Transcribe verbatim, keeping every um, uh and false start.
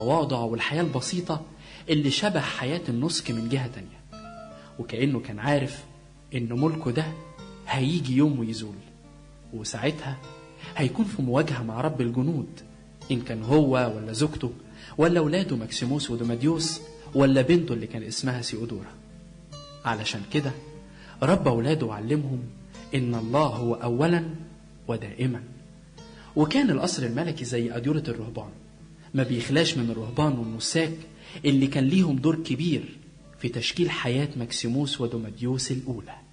التواضع والحياة البسيطة اللي شبه حياة النسك من جهة تانية، وكأنه كان عارف إن ملكه ده هيجي يوم ويزول، وساعتها هيكون في مواجهة مع رب الجنود، إن كان هو ولا زوجته ولا أولاده مكسيموس ودوماديوس ولا بنته اللي كان اسمها سيودورا. علشان كده رب أولاده وعلمهم إن الله هو أولا ودائما. وكان القصر الملكي زي أديرة الرهبان، ما بيخلاش من الرهبان والنساك اللي كان ليهم دور كبير في تشكيل حياة مكسيموس ودوماديوس الأولى.